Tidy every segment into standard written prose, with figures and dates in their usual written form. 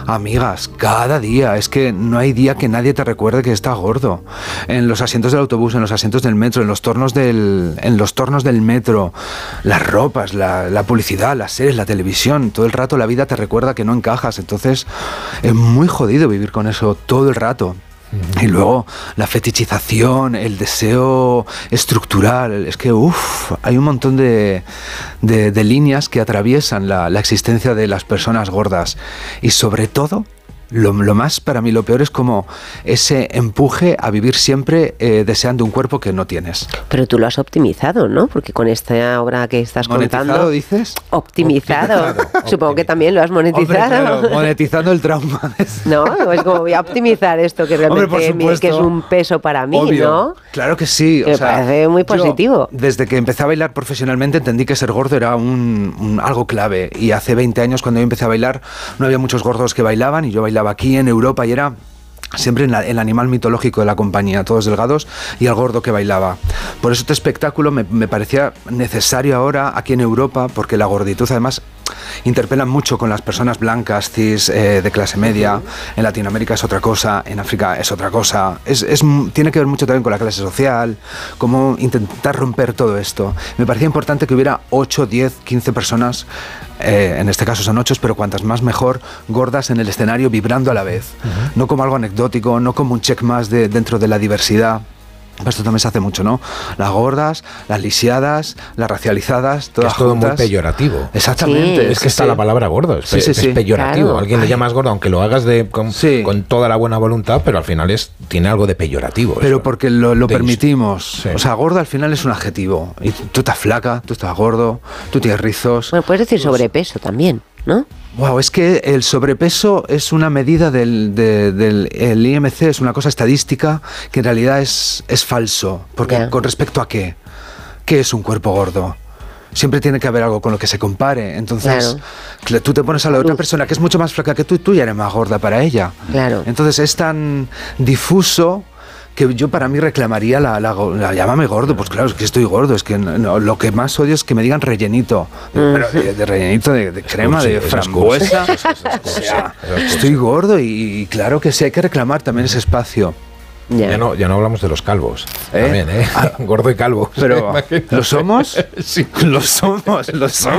amigas, cada día. Es que no hay día que nadie te recuerde que estás gordo. En los asientos del autobús, en los asientos del metro, en los tornos del metro, las ropas, la publicidad, las series, la televisión, todo el rato la vida te recuerda que no encajas. Entonces es muy jodido vivir con eso todo el rato. Y luego la fetichización, el deseo estructural, es que hay un montón de líneas que atraviesan la existencia de las personas gordas. Y sobre todo, lo más, para mí, lo peor es como ese empuje a vivir siempre deseando un cuerpo que no tienes. Pero tú lo has optimizado, ¿no? Porque con esta obra que estás contando... ¿Monetizado, dices? Optimizado. Supongo que también lo has monetizado. Hombre, claro, monetizando el trauma. No, es como voy a optimizar esto que realmente que es un peso para mí, obvio, ¿no? Claro que sí. Me parece muy positivo. Desde que empecé a bailar profesionalmente entendí que ser gordo era algo clave. Y hace 20 años, cuando yo empecé a bailar, no había muchos gordos que bailaban y yo bailaba aquí en Europa y era siempre el animal mitológico de la compañía, todos delgados y el gordo que bailaba. Por eso este espectáculo me parecía necesario ahora aquí en Europa, porque la gorditud además interpela mucho con las personas blancas, cis, de clase media. En Latinoamérica es otra cosa, en África es otra cosa. Tiene que ver mucho también con la clase social, cómo intentar romper todo esto. Me parecía importante que hubiera 8, 10, 15 personas, en este caso son 8, pero cuantas más mejor, gordas en el escenario vibrando a la vez. No como algo anecdótico, no como un check más dentro de la diversidad. Esto también se hace mucho, ¿no? Las gordas, las lisiadas, las racializadas, todas es todo juntas. muy peyorativo. Exactamente. Sí. Es que está la palabra gordo, es peyorativo. Claro. Alguien le llamas gordo, aunque lo hagas con toda la buena voluntad, pero al final tiene algo de peyorativo. Pero eso, porque lo permitimos. Sí. O sea, gordo al final es un adjetivo. Y tú estás flaca, tú estás gordo, tú tienes rizos. Bueno, puedes decir sobrepeso también, ¿no? Wow, es que el sobrepeso es una medida el IMC, es una cosa estadística que en realidad es falso. Porque ¿con respecto a qué? ¿Qué es un cuerpo gordo? Siempre tiene que haber algo con lo que se compare. Entonces, tú te pones a la otra persona que es mucho más flaca que tú ya eres más gorda para ella. Claro. Entonces es tan difuso que yo para mí reclamaría llámame gordo. Pues claro, es que estoy gordo. Es que lo que más odio es que me digan rellenito. Pero de rellenito de crema, de frambuesa. Estoy gordo y claro que sí, hay que reclamar también ese espacio. Ya no hablamos de los calvos. También, gordo y calvo. Pero, ¿lo somos? Sí. Lo somos.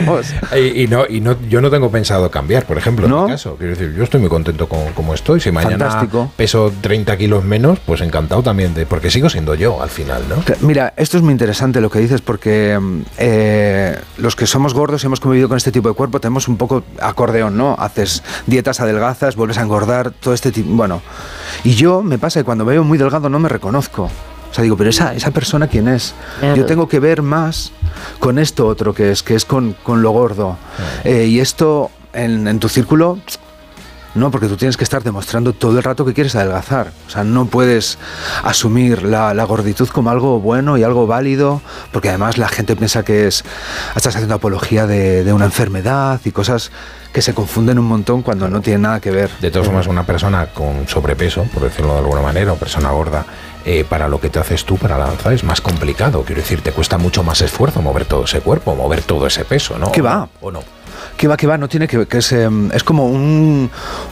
Yo no tengo pensado cambiar, por ejemplo, ¿No? en mi caso. Quiero decir, yo estoy muy contento con cómo estoy. Si mañana Fantástico. peso 30 kilos menos, pues encantado también, porque sigo siendo yo al final, ¿no? Mira, esto es muy interesante lo que dices, porque los que somos gordos y hemos convivido con este tipo de cuerpo tenemos un poco acordeón, ¿no? Haces dietas, adelgazas, vuelves a engordar, todo este tipo. Bueno, y yo me pasa que cuando me veo muy delgado no me reconozco. O sea, digo, pero esa persona, ¿quién es? Claro. Yo tengo que ver más con esto otro que es con lo gordo. Y esto en tu círculo, no, porque tú tienes que estar demostrando todo el rato que quieres adelgazar. O sea, no puedes asumir la gorditud como algo bueno y algo válido, porque además la gente piensa que estás haciendo apología de una enfermedad y cosas que se confunden un montón cuando no tienen nada que ver. De todas formas, una persona con sobrepeso, por decirlo de alguna manera, o persona gorda, para lo que te haces tú para la danza es más complicado. Quiero decir, te cuesta mucho más esfuerzo mover todo ese cuerpo, mover todo ese peso, ¿no? ¿Qué va? ¿O no? Que va, no tiene que es como un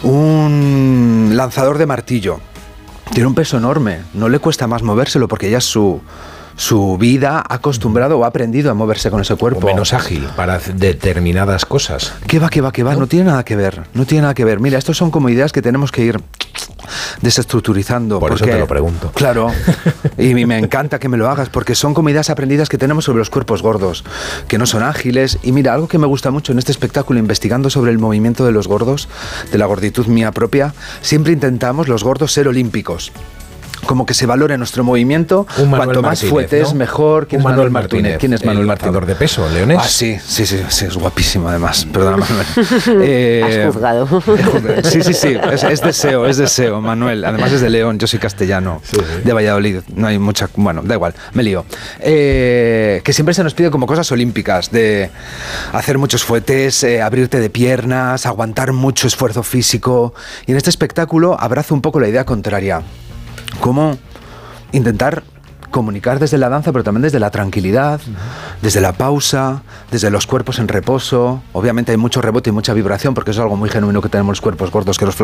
lanzador de martillo. Tiene un peso enorme, no le cuesta más movérselo porque ya es su vida ha acostumbrado o ha aprendido a moverse con ese cuerpo. O menos ágil para determinadas cosas. ¿Qué va? No tiene nada que ver. Mira, estos son como ideas que tenemos que ir desestructurizando. Por eso te lo pregunto. Claro, y me encanta que me lo hagas, porque son como ideas aprendidas que tenemos sobre los cuerpos gordos, que no son ágiles. Y mira, algo que me gusta mucho en este espectáculo, investigando sobre el movimiento de los gordos, de la gorditud mía propia, siempre intentamos los gordos ser olímpicos. Como que se valore nuestro movimiento, cuanto más fuertes, ¿no? Mejor. ¿Quién es Manuel Martínez? ¿Quién es Manuel Martínez? Lanzador de peso, leonés. Ah, sí, es guapísimo además. Perdona, Manuel. Has juzgado. Sí, es deseo, Manuel. Además es de León, yo soy castellano, de Valladolid. No hay mucha... Bueno, da igual, me lío. Que siempre se nos pide como cosas olímpicas, de hacer muchos fuetes, abrirte de piernas, aguantar mucho esfuerzo físico. Y en este espectáculo abrazo un poco la idea contraria. Cómo intentar comunicar desde la danza, pero también desde la tranquilidad, desde la pausa, desde los cuerpos en reposo. Obviamente hay mucho rebote y mucha vibración, porque eso es algo muy genuino que tenemos los cuerpos gordos, que los